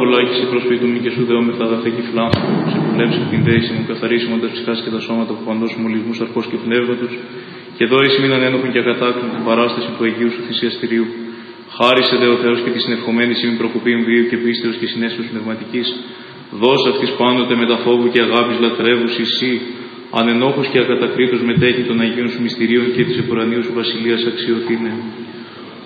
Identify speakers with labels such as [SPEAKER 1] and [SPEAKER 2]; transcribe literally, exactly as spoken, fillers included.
[SPEAKER 1] λάκηση προσφύτουν και σου δεόμεθα αγαθέ και φιλάνθρωπο, σε δουλέψει την δέηση μου, καθαρίσιμον τα ψυχάς και τα σώματα που παντός μου λιγμούς αρκός και πνεύματος, και δώρηση μην ανένοχον και ακατάκριν την παράσταση του Αγίου σου θυσιαστηρίου. Χάρισε δε ο Θεός και τη συνευχομένη ημιν προκοπήν βίου και πίστεως και συνέσεως πνευματικής. Δώσε αυτής πάντοτε με τα φόβου και αγάπης λατρεύους εσύ, ανενόχος και ακατακρίτως μετέχει των Αγίων σου μυστηρίων και της επουρανίου σου βασιλείας αξιοθήνε.